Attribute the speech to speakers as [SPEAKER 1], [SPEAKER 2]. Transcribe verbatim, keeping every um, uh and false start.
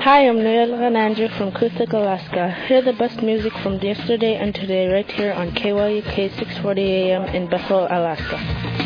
[SPEAKER 1] Hi, I'm Noel Ranandra from Kusik, Alaska. Hear the best music from yesterday and today right here on K Y U K six forty A M in Bethel, Alaska.